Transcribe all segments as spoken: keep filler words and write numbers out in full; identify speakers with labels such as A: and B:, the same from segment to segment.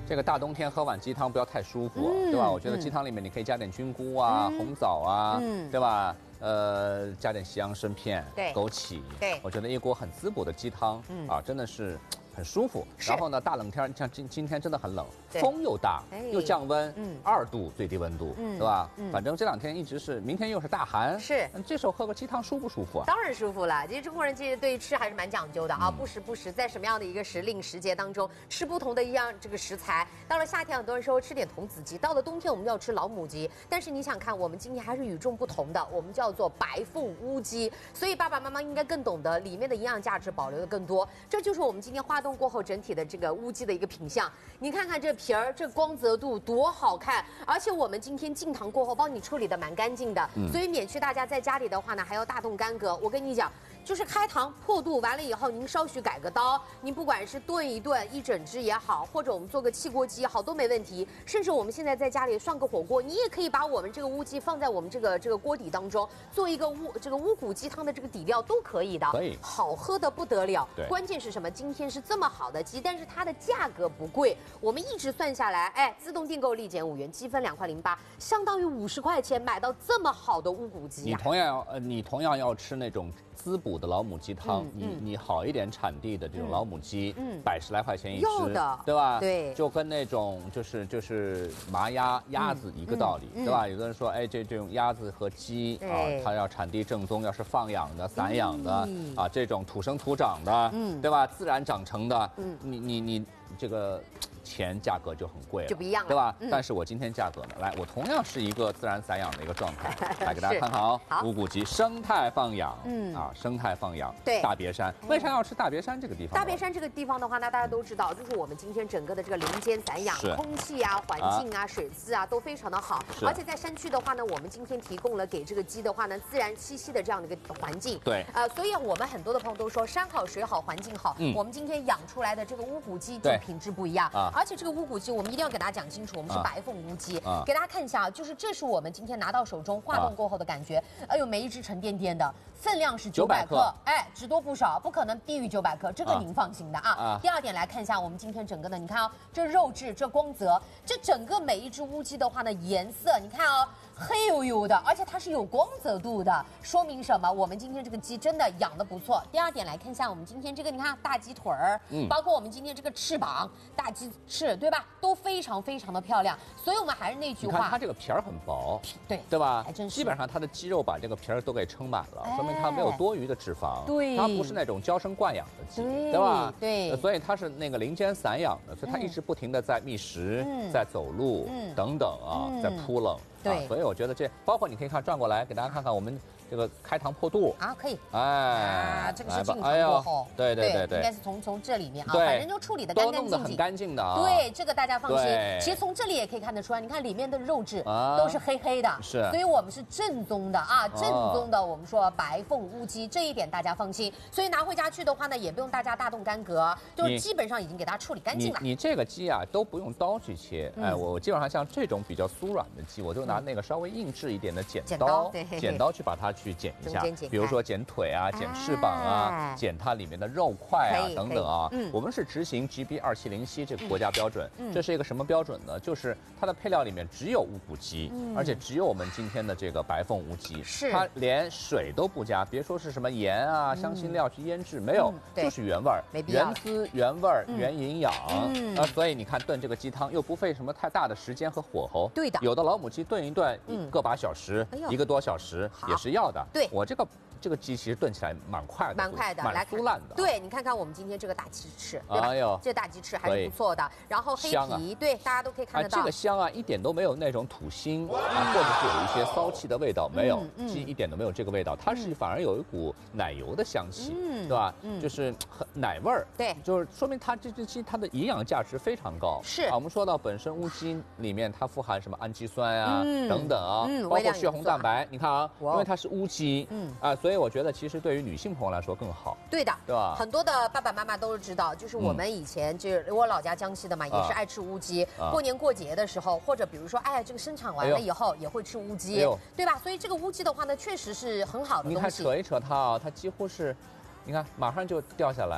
A: 这个大冬天喝碗鸡汤不要太舒服，嗯、对吧？我觉得鸡汤里面你可以加点菌菇啊、嗯、红枣啊，嗯、对吧？呃，加点西洋参片、枸杞，
B: 对，
A: 我觉得一锅很滋补的鸡汤，嗯、啊，真的是。很舒服，然后呢，大冷天像今今天真的很冷，风又大，又降温，嗯，二度最低温度，嗯，对吧？嗯，反正这两天一直是，明天又是大寒，
B: 是，
A: 这时候喝个鸡汤舒不舒服啊？
B: 当然舒服了。其实中国人其实对吃还是蛮讲究的啊，不时不食，在什么样的一个时令时节当中吃不同的一样这个食材。到了夏天，很多人说吃点童子鸡，到了冬天我们要吃老母鸡。但是你想看，我们今天还是与众不同的，我们叫做白凤乌鸡，所以爸爸妈妈应该更懂得里面的营养价值保留的更多。这就是我们今天化冻过后整体的。这个乌鸡的一个品相，你看看这皮儿，这光泽度多好看！而且我们今天进糖过后，帮你处理的蛮干净的，嗯、所以免去大家在家里的话呢，还要大动干戈。我跟你讲，就是开膛破肚完了以后，您稍许改个刀，您不管是炖一炖一整只也好，或者我们做个汽锅鸡也好，都没问题。甚至我们现在在家里涮个火锅，你也可以把我们这个乌鸡放在我们这个这个锅底当中，做一个乌这个乌骨鸡汤的这个底料都可以的，
A: 可以，
B: 好喝的不得了。
A: 对，
B: 关键是什么？今天是这么好的鸡，但是它的价格不贵，我们一直算下来，哎，自动订购立减五元，积分两块零八，相当于五十块钱买到这么好的乌骨鸡、啊。
A: 你同样要呃，你同样要吃那种滋补的老母鸡汤，嗯、你你好一点产地的这种老母鸡，嗯，百十来块钱一只，对吧？
B: 对，
A: 就跟那种就是就是麻鸭鸭子一个道理，嗯嗯、对吧？有的人说，哎，这这种鸭子和鸡啊，它要产地正宗，要是放养的、散养的、嗯、啊，这种土生土长的，嗯，对吧？自然长成的，嗯，你你你这个。钱价格就很贵了，
B: 就不一样了，
A: 对吧？嗯、但是我今天价格呢，来，我同样是一个自然散养的一个状态，来给大家看看啊、哦，
B: 好，
A: 乌骨鸡生态放养，嗯啊，生态放养，
B: 对，
A: 大别山，为啥要吃大别山这个地方？
B: 大别山这个地方的话，那大家都知道，就是我们今天整个的这个林间散养，空气啊、环境啊、水质啊都非常的好，而且在山区的话呢，我们今天提供了给这个鸡的话呢，自然栖息的这样的一个环境，
A: 对，
B: 呃，所以我们很多的朋友都说山好水好环境好，嗯，我们今天养出来的这个乌骨鸡就品质不一样，啊，而且这个乌骨鸡我们一定要给大家讲清楚，我们是白凤乌鸡，啊、给大家看一下啊，就是这是我们今天拿到手中化冻过后的感觉，啊、哎呦，每一只沉甸甸的，分量是九百克，哎，只多不少，不可能低于九百克，这个您放心的啊。啊第二点来看一下我们今天整个的，你看啊、哦，这肉质，这光泽，这整个每一只乌鸡的话呢，颜色你看啊、哦。黑黝黝的，而且它是有光泽度的，说明什么？我们今天这个鸡真的养得不错。第二点来看一下，我们今天这个，你看大鸡腿儿，嗯，包括我们今天这个翅膀、大鸡翅，对吧？都非常非常的漂亮。所以我们还是那句话，
A: 你看它这个皮儿很薄，
B: 对
A: 对吧？
B: 还真是，
A: 基本上它的肌肉把这个皮儿都给撑满了，哎、说明它没有多余的脂肪。
B: 对，
A: 它不是那种娇生惯养的鸡，
B: 对,
A: 对吧？
B: 对，
A: 所以它是那个林间散养的，所以它一直不停的在觅食，嗯、在走路、嗯、等等啊，嗯、在扑棱。
B: 对、
A: 啊，所以我觉得这包括你可以看转过来，给大家看看我们这个开膛破肚
B: 啊，可以，
A: 哎，
B: 啊，这个是进糖过后，
A: 哎、对对对对，
B: 应该是从从这里面啊，
A: 对，
B: 反正就处理的干干净净，
A: 都弄得很干净的啊，
B: 对，这个大家放心。其实从这里也可以看得出来，你看里面的肉质都是黑黑的，啊、
A: 是，
B: 所以我们是正宗的啊，正宗的，我们说白凤乌鸡，这一点大家放心。所以拿回家去的话呢，也不用大家大动干戈，就是基本上已经给它处理干净了。
A: 你你这个鸡啊都不用刀去切，嗯、哎，我基本上像这种比较酥软的鸡，我就拿那个稍微硬质一点的剪刀，
B: 剪刀,
A: 剪刀去把它去剪一下，比如说剪腿啊、剪翅膀啊、剪它里面的肉块啊等等啊。嗯，我们是执行 G B 二七零七这个国家标准，嗯、这是一个什么标准呢？就是它的配料里面只有乌骨鸡，嗯、而且只有我们今天的这个白凤乌鸡，
B: 是
A: 它连水都不加，别说是什么盐啊、香辛料去腌制，没有，嗯、就是原味儿，原汁原味儿、原营养。嗯，啊，所以你看炖这个鸡汤又不费什么太大的时间和火候。
B: 对的，
A: 有的老母鸡炖一炖，嗯、个把小时。一个多小时也是要的。
B: 对，
A: 我这个这个鸡其实炖起来蛮快的，
B: 蛮快的，
A: 蛮酥烂的。
B: 对，你看看我们今天这个大鸡翅，对吧？
A: 哎呦，
B: 这大鸡翅还是不错的。然后黑皮，对，大家都可以看得到。
A: 这个香啊，一点都没有那种土腥啊，或者是有一些骚气的味道，没有，鸡一点都没有这个味道，它是反而有一股奶油的香气，对吧？就是很奶味儿。
B: 对，
A: 就是说明它这只鸡它的营养价值非常高。
B: 是
A: 啊，我们说到本身乌鸡里面它富含什么氨基酸啊等等啊，包括血红蛋白，你看啊，因为它是乌鸡，嗯啊，所以我觉得其实对于女性朋友来说更好。
B: 对的，
A: 对吧？
B: 很多的爸爸妈妈都知道，就是我们以前就是我老家江西的嘛，也是爱吃乌鸡。过年过节的时候，或者比如说，哎，这个生产完了以后也会吃乌鸡，对吧？所以这个乌鸡的话呢，确实是很好的东西。
A: 你看扯一扯它啊，它几乎是。你看，马上就掉下来了。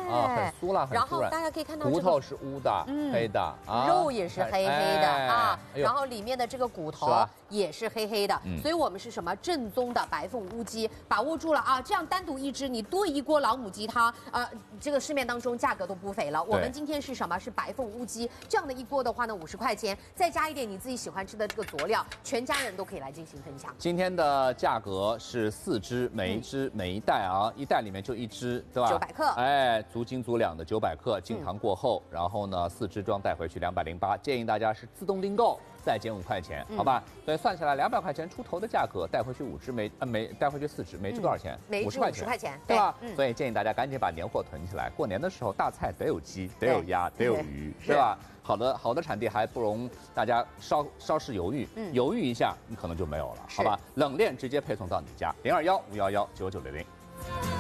A: 啊，很酥辣，很
B: 然后
A: 酥软。
B: 大家可以看到
A: 骨头是乌的、
B: 嗯
A: 黑的啊，
B: 肉也是黑黑的啊，
A: 哎
B: 然后里面的这个骨头也是黑黑的，所以我们是什么正宗的白凤乌鸡，把握住了啊！这样单独一只，你炖一锅老母鸡汤，呃，这个市面当中价格都不菲了。我们今天是什么？是白凤乌鸡这样的一锅的话呢，五十块钱，再加一点你自己喜欢吃的这个佐料，全家人都可以来进行分享。
A: 今天的价格是四只，每一只、嗯、每一袋啊，一袋里面就一只，对吧？
B: 九百克，
A: 哎，足斤足两的九百克，净糖过后，嗯、然后呢，四只装带回去两百零八，建议大家是自动订购。再减五块钱，好吧？所以算下来两百块钱出头的价格，带回去五只，每呃每带回去四只，每只多少钱？
B: 每只五十块钱，
A: 对吧？所以建议大家赶紧把年货囤起来，过年的时候大菜得有鸡，得有鸭，得有鱼，对吧？好的好的产地还不容大家稍稍事犹豫，犹豫一下你可能就没有了，好吧？冷链直接配送到你家，零二幺五幺幺九九零零。